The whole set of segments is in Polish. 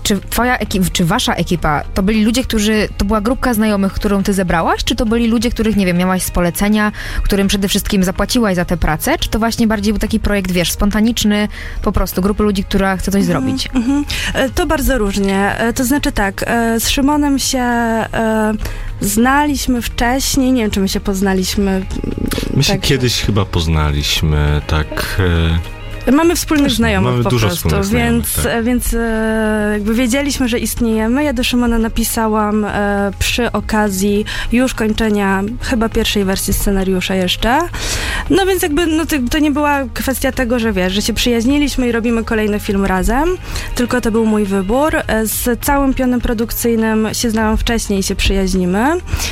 Czy czy wasza ekipa to byli ludzie, to była grupka znajomych, którą ty zebrałaś, czy to byli ludzie, których, nie wiem, miałaś z polecenia, którym przede wszystkim zapłaciłaś za tę pracę, czy to właśnie bardziej był taki projekt, wiesz, spontaniczny, po prostu grupy ludzi, która chce coś zrobić? To bardzo różnie. To znaczy tak, z Szymonem się znaliśmy wcześniej, nie wiem, czy my się poznaliśmy. My się kiedyś chyba poznaliśmy, tak... Mamy wspólnych znajomych mamy po dużo prostu, wspólnych znajomych, więc jakby wiedzieliśmy, że istniejemy. Ja do Szymona napisałam przy okazji już kończenia chyba pierwszej wersji scenariusza jeszcze. No więc jakby to nie była kwestia tego, że wiesz, że się przyjaźniliśmy i robimy kolejny film razem, tylko to był mój wybór. Z całym pionem produkcyjnym się znałam wcześniej i się przyjaźnimy,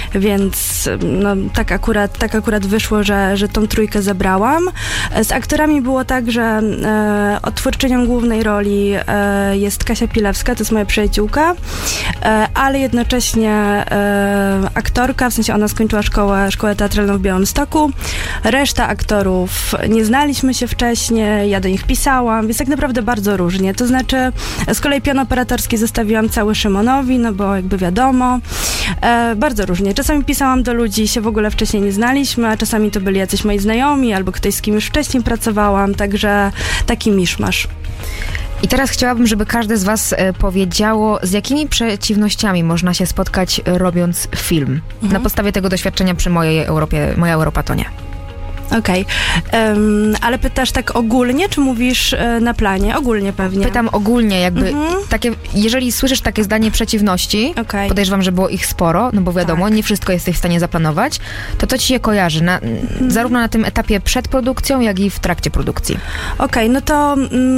więc no, tak akurat wyszło, że tą trójkę zebrałam. Z aktorami było tak, że odtwórczynią głównej roli jest Kasia Pilewska, to jest moja przyjaciółka, ale jednocześnie aktorka, w sensie ona skończyła szkołę teatralną w Białymstoku. Reszta aktorów nie znaliśmy się wcześniej, ja do nich pisałam, więc tak naprawdę bardzo różnie. To znaczy, z kolei pion operatorski zostawiłam cały Szymonowi, no bo jakby wiadomo, bardzo różnie. Czasami pisałam do ludzi i się w ogóle wcześniej nie znaliśmy, a czasami to byli jacyś moi znajomi, albo ktoś, z kim już wcześniej pracowałam, także taki miszmasz. I teraz chciałabym, żeby każde z was powiedziało, z jakimi przeciwnościami można się spotkać, robiąc film. Na podstawie tego doświadczenia przy Moja Europa to nie. Okej. Ale pytasz tak ogólnie, czy mówisz na planie? Ogólnie pewnie. Pytam ogólnie, jakby takie, jeżeli słyszysz takie zdanie przeciwności, podejrzewam, że było ich sporo, no bo wiadomo, nie wszystko jesteś w stanie zaplanować, to ci się kojarzy, zarówno na tym etapie przed produkcją, jak i w trakcie produkcji. Okej, no to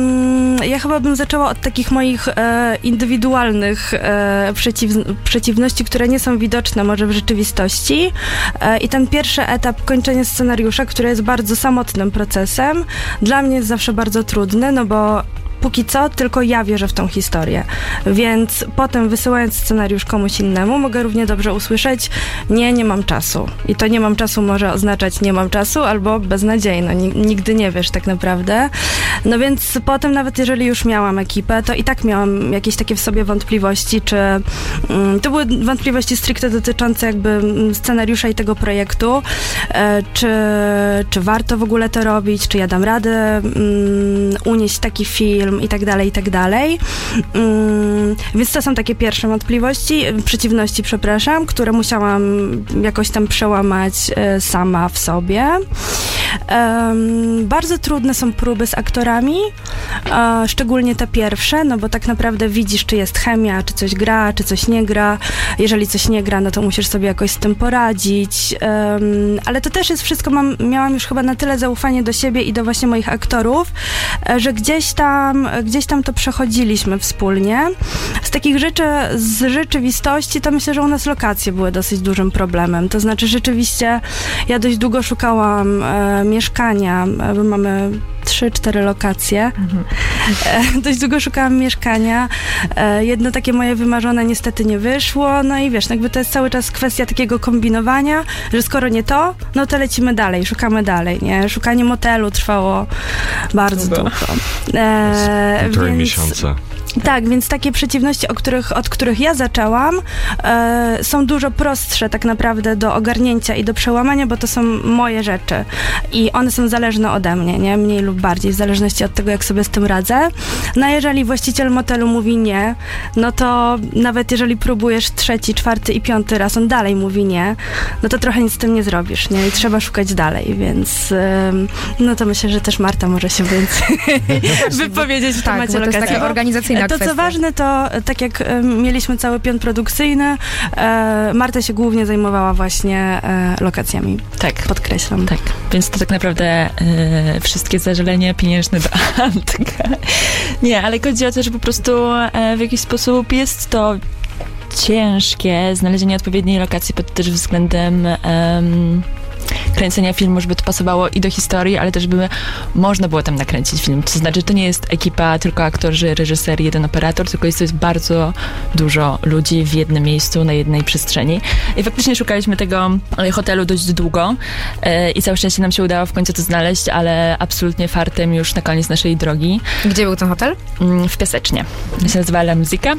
ja chyba bym zaczęła od takich moich indywidualnych przeciwności, które nie są widoczne może w rzeczywistości. I ten pierwszy etap, kończenie scenariusza, który jest bardzo samotnym procesem, dla mnie jest zawsze bardzo trudny, no bo póki co tylko ja wierzę w tą historię, więc potem wysyłając scenariusz komuś innemu mogę równie dobrze usłyszeć nie mam czasu. I to nie mam czasu może oznaczać nie mam czasu albo beznadziejno, nigdy nie wiesz tak naprawdę. No więc potem nawet jeżeli już miałam ekipę, to i tak miałam jakieś takie w sobie wątpliwości, czy to były wątpliwości stricte dotyczące jakby scenariusza i tego projektu, czy warto w ogóle to robić, czy ja dam radę unieść taki film i tak dalej. Więc to są takie pierwsze przeciwności, które musiałam jakoś tam przełamać sama w sobie. Bardzo trudne są próby z aktorami, szczególnie te pierwsze, no bo tak naprawdę widzisz, czy jest chemia, czy coś gra, czy coś nie gra. Jeżeli coś nie gra, no to musisz sobie jakoś z tym poradzić. Ale to też jest wszystko, miałam już chyba na tyle zaufanie do siebie i do właśnie moich aktorów, że gdzieś tam to przechodziliśmy wspólnie. Z takich rzeczy, z rzeczywistości, to myślę, że u nas lokacje były dosyć dużym problemem. To znaczy rzeczywiście ja dość długo szukałam mieszkania, bo mamy 3-4 lokacje. Dość długo szukałam mieszkania. Jedno takie moje wymarzone niestety nie wyszło. No i wiesz, jakby to jest cały czas kwestia takiego kombinowania, że skoro nie to, no to lecimy dalej, szukamy dalej, nie? Szukanie motelu trwało bardzo długo. Półtorej miesiąca. Tak, więc takie przeciwności, od których ja zaczęłam, są dużo prostsze tak naprawdę do ogarnięcia i do przełamania, bo to są moje rzeczy i one są zależne ode mnie, nie? Mniej lub bardziej, w zależności od tego, jak sobie z tym radzę. No a jeżeli właściciel motelu mówi nie, no to nawet jeżeli próbujesz 3., 4. i 5. raz, on dalej mówi nie, no to trochę nic z tym nie zrobisz, nie? I trzeba szukać dalej, więc no to myślę, że też Marta może się więcej wypowiedzieć w temacie lokacji. To jest taka organizacyjna to, co ważne, to tak jak mieliśmy cały pion produkcyjny, Marta się głównie zajmowała właśnie lokacjami. Tak. Podkreślam. Tak. Więc to tak naprawdę wszystkie zażalenia pieniężne do Antka. Nie, ale chodzi o to, że po prostu w jakiś sposób jest to ciężkie znalezienie odpowiedniej lokacji pod też względem kręcenia filmu, żeby to pasowało i do historii, ale też żeby można było tam nakręcić film. To znaczy, to nie jest ekipa, tylko aktorzy, reżyser, jeden operator, tylko jest bardzo dużo ludzi w jednym miejscu, na jednej przestrzeni. I faktycznie szukaliśmy tego hotelu dość długo i całe szczęście nam się udało w końcu to znaleźć, ale absolutnie fartem już na koniec naszej drogi. Gdzie był ten hotel? W Piasecznie. To się nazywa La Musica.